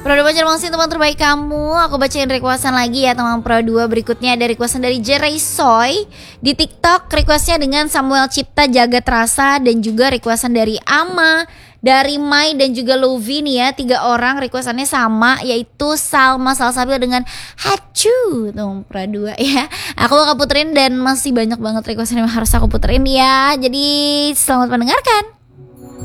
Pro 2 Pacar Mangsi teman terbaik kamu. Aku bacain requestan lagi ya teman Pro 2. Berikutnya ada requestan dari Jeray Soy di TikTok. Requestnya dengan Samuel Cipta Jagat Rasa. Dan juga requestan dari Ama, dari Mai dan juga Lovi nih ya. 3 orang requestannya sama, yaitu Salma Salsabil dengan Hacu. Tuh Pro 2 ya. Aku bakal puterin dan masih banyak banget requestan yang harus aku puterin ya. Jadi selamat mendengarkan.